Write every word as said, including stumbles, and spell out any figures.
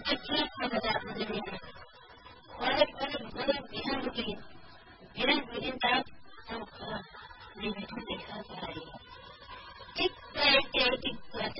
Technique for the Japanese. What is what is what is behind the game? Behind within that some limited exercise. Tick by tick